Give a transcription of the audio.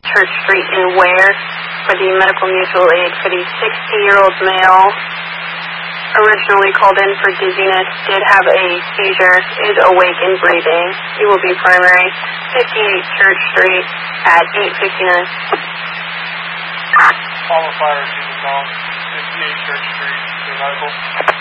Church Street in Ware for the medical mutual aid for the 60-year-old male. Originally called in for dizziness, did have a seizure, is awake and breathing. He will be primary, 58 Church Street at 8:59. Follow fire receiving call, 58 Church Street, to medical.